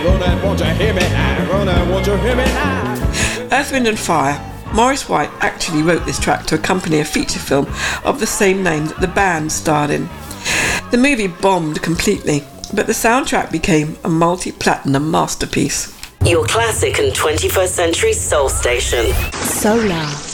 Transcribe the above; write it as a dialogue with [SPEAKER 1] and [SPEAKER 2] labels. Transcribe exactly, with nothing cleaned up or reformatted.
[SPEAKER 1] Running, won't you hear me now? Running, won't you hear me now?
[SPEAKER 2] Earth, Wind and Fire. Maurice White actually wrote this track to accompany a feature film of the same name that the band starred in. The movie bombed completely, but the soundtrack became a multi-platinum masterpiece.
[SPEAKER 3] Your classic and twenty-first century soul station.
[SPEAKER 4] Solar.